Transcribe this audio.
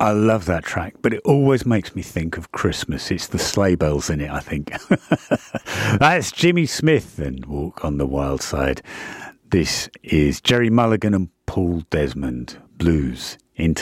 I love that track, but it always makes me think of Christmas. It's the sleigh bells in it, I think. That's Jimmy Smith and Walk on the Wild Side. This is Gerry Mulligan and Paul Desmond, Blues in Time.